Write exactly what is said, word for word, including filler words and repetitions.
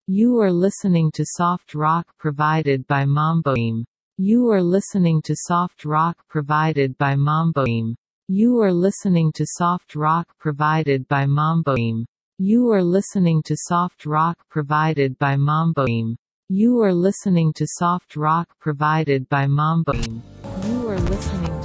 You are listening to soft rock provided by Mamboim. You are listening to soft rock provided by Mamboim. You are listening to soft rock provided by Mamboim. You are listening to soft rock provided by Mamboim. You are listening to soft rock provided by Mamboim. You are listening